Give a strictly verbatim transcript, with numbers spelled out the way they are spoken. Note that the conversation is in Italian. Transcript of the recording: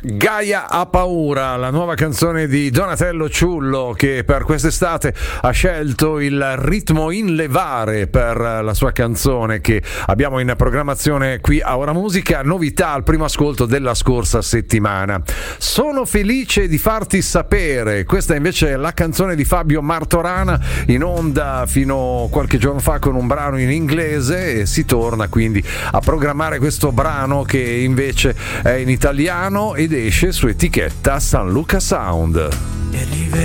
Gaia ha paura, la nuova canzone di Donatello Ciullo, che per quest'estate ha scelto il ritmo in levare per la sua canzone che abbiamo in programmazione qui a Ora Musica. Novità al primo ascolto della scorsa settimana. Sono felice di farti sapere, questa invece è la canzone di Fabio Martorana, in onda fino a qualche giorno fa con un brano in inglese, e si torna quindi a programmare questo brano che invece è in italiano ed esce su etichetta San Luca Sound.